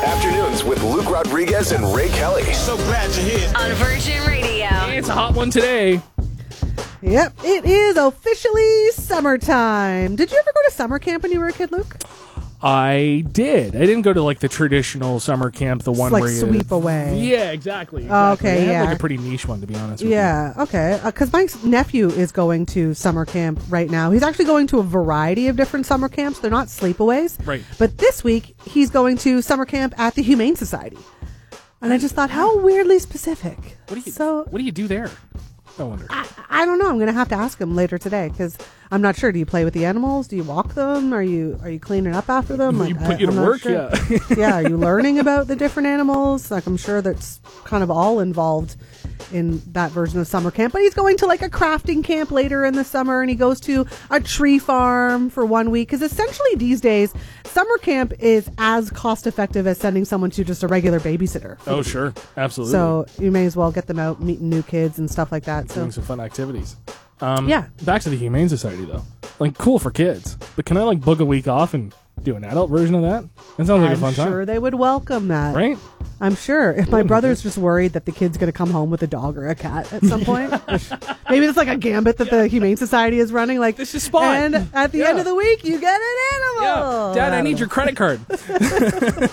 Afternoons with Luke Rodriguez and Ray Kelly. So glad you're here. On Virgin Radio. It's a hot one today. Yep, it is officially summertime. Did you ever go to summer camp when you were a kid, Luke? I did. I didn't go to like the traditional summer camp, the one like where you sweep away. Yeah, exactly. Oh, okay, I had yeah. like a pretty niche one, to be honest with Yeah, okay. Because my nephew is going to summer camp right now. He's actually going to a variety of different summer camps. They're not sleepaways. Right. But this week, he's going to summer camp at the Humane Society. And I just thought, how weirdly specific. you. What do you do there? I wonder. I don't know. I'm going to have to ask him later today because I'm not sure. Do you play with the animals? Do you walk them? Are you cleaning up after them? You put you to work? Sure. Yeah. Yeah. Are you learning about the different animals? Like, I'm sure that's kind of all involved in that version of summer camp. But he's going to like a crafting camp later in the summer, and he goes to a tree farm for 1 week. Because essentially these days, summer camp is as cost effective as sending someone to just a regular babysitter. Oh, sure. Absolutely. So you may as well get them out meeting new kids and stuff like that. So doing some fun activities. Yeah. Back to the Humane Society, though. Like, cool for kids. But can I, like, book a week off and do an adult version of that? That sounds like a fun I'm time. sure they would welcome that. Right? I'm sure. If my brother's just worried that the kid's going to come home with a dog or a cat at some point, maybe it's like a gambit that the Humane Society is running. Like, This is Spot. And at the end of the week, you get an animal. Yeah. Dad, I need your credit card.